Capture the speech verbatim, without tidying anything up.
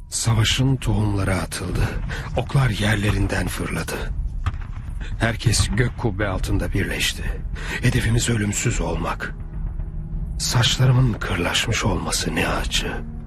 Savaşın tohumları atıldı. Oklar yerlerinden fırladı. Herkes gök kubbe altında birleşti. Hedefimiz ölümsüz olmak. Saçlarımın kırlaşmış olması ne acı.